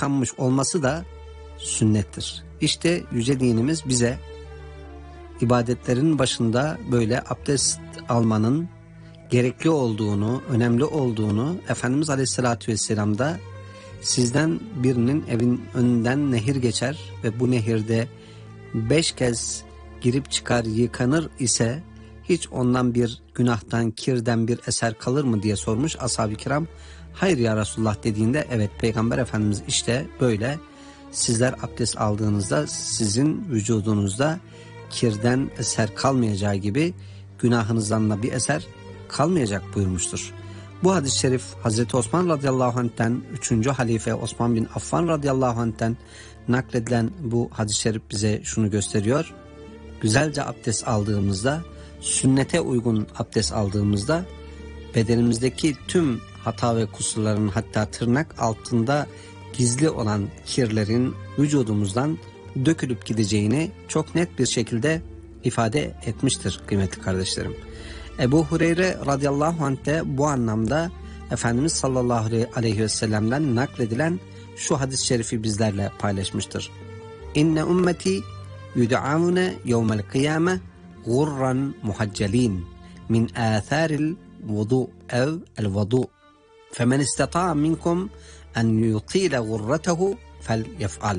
yıkanmış olması da sünnettir. İşte yüce dinimiz bize ibadetlerin başında böyle abdest almanın gerekli olduğunu, önemli olduğunu, Efendimiz Aleyhisselatü Vesselam'da sizden birinin evin önünden nehir geçer ve bu nehirde 5 kez girip çıkar yıkanır ise hiç ondan bir günahtan, kirden bir eser kalır mı diye sormuş ashab-ı kiram. Hayır ya Resulullah dediğinde evet Peygamber Efendimiz işte böyle sizler abdest aldığınızda sizin vücudunuzda kirden eser kalmayacağı gibi günahınızdan da bir eser kalmayacak buyurmuştur. Bu hadis-i şerif Hazreti Osman radıyallahu anh'ten 3. halife Osman bin Affan radıyallahu anh'ten nakledilen bu hadis-i şerif bize şunu gösteriyor. Güzelce abdest aldığımızda, sünnete uygun abdest aldığımızda bedenimizdeki tüm hata ve kusurların hatta tırnak altında gizli olan kirlerin vücudumuzdan dökülüp gideceğini çok net bir şekilde ifade etmiştir kıymetli kardeşlerim. Ebu Hureyre radıyallahu anh de bu anlamda Efendimiz sallallahu aleyhi ve sellem'den nakledilen şu hadis-i şerifi bizlerle paylaşmıştır. İnne ümmeti yud'avune yevmel kıyame gurran muhaccelin min âthâril vudu ev el vudu femen istata'a minkum en yutîle gurratehu fel yef'al.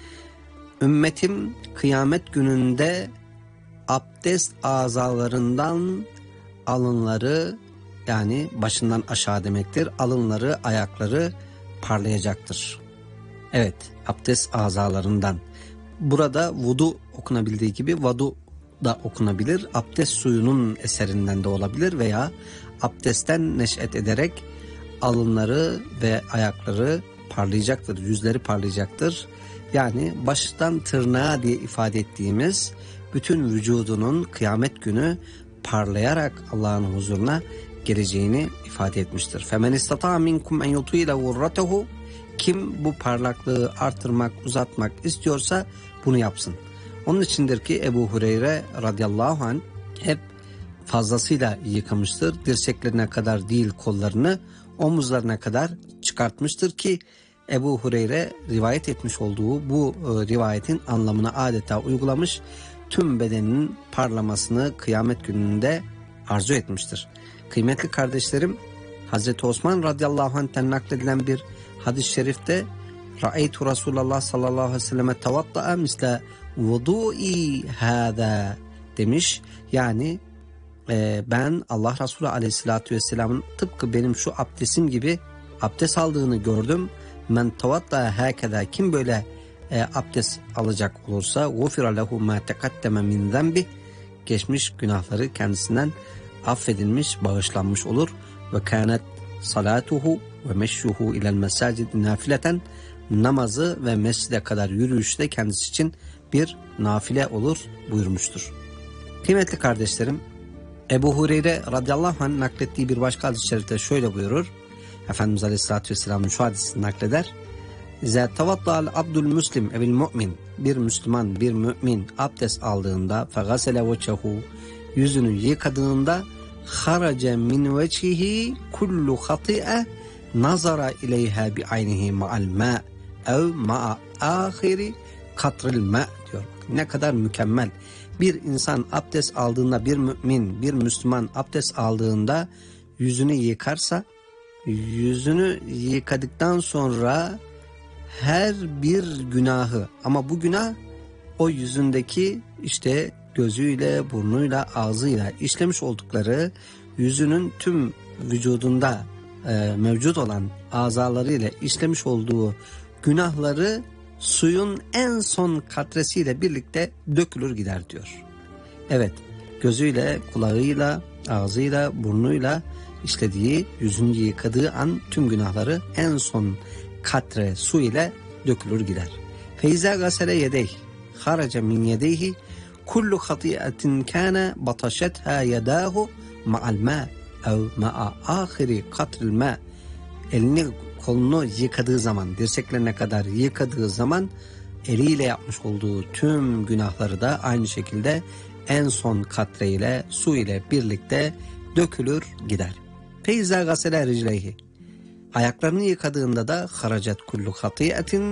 Ümmetim kıyamet gününde abdest azalarından alınları, yani başından aşağı demektir, alınları, ayakları parlayacaktır. Evet, abdest azalarından. Burada vudu okunabildiği gibi vadu da okunabilir. Abdest suyunun eserinden de olabilir veya abdestten neş'et ederek alınları ve ayakları parlayacaktır, yüzleri parlayacaktır. Yani baştan tırnağa diye ifade ettiğimiz bütün vücudunun kıyamet günü parlayarak Allah'ın huzuruna geleceğini ifade etmiştir. فَمَنْ اِسْتَطَعَ مِنْكُمْ اَنْ يُطِيلَ غُرَّتَهُ Kim bu parlaklığı artırmak, uzatmak istiyorsa bunu yapsın. Onun içindir ki Ebu Hureyre radıyallahu anh hep fazlasıyla yıkamıştır. Dirseklerine kadar değil kollarını, omuzlarına kadar çıkartmıştır ki Ebu Hureyre rivayet etmiş olduğu bu rivayetin anlamını adeta uygulamış, tüm bedeninin parlamasını kıyamet gününde arzu etmiştir. Kıymetli kardeşlerim, Hazreti Osman radıyallahu anh'ten nakledilen bir hadis-i şerifte Ra'eytu Resulullah sallallahu aleyhi ve selleme tevatta'a misle vudu'i hâzâ demiş. Yani ben Allah Resulü aleyhissalatü vesselamın tıpkı benim şu abdestim gibi abdest aldığını gördüm. Men tevatta'a hâkeda, kim böyle abdest alacak olursa gufira lehu ma tekaddeme min zenbi, geçmiş günahları kendisinden affedilmiş, bağışlanmış olur. Ve kânet salatuhu ve meşruhu ilel mesacidi nafileten, namazı ve mescide kadar yürüyüş de kendisi için bir nafile olur buyurmuştur. Kıymetli kardeşlerim, Ebu Hureyre radıyallahu anh naklettiği bir başka hadis-i şerifte şöyle buyurur. Efendimiz aleyhissalatü vesselam'ın şu hadisini nakleder. İzâ tevadda'al abdül müslim evil mu'min, bir Müslüman, bir mümin abdest aldığında fegasele veçehu, yüzünü yıkadığında harace min veçhihi kullu hati'e nazara ileyha bi aynihi ma'al ma ev ma'a ahiri katril ma diyor. Ne kadar mükemmel. Bir insan abdest aldığında, bir mümin, bir Müslüman abdest aldığında yüzünü yıkarsa, yüzünü yıkadıktan sonra her bir günahı, ama bu günah o yüzündeki işte gözüyle, burnuyla, ağzıyla işlemiş oldukları, yüzünün tüm vücudunda mevcut olan azalarıyla işlemiş olduğu günahları suyun en son katresiyle birlikte dökülür gider diyor. Evet, gözüyle, kulağıyla, ağzıyla, burnuyla işlediği, yüzünü yıkadığı an tüm günahları en son katre su ile dökülür gider. Feyza gasele yedeyh harace min yedeyhi kullu hatiyetin kâne bataşetha yedâhu ma'al mâ ev ma'a ahiri katril mâ. Elini kolunu yıkadığı zaman, dirseklerine kadar yıkadığı zaman eliyle yapmış olduğu tüm günahları da aynı şekilde en son katre ile, su ile birlikte dökülür gider. Feyza gasele ricleyhi, ayaklarını yıkadığında da haracet kullu hatiyetin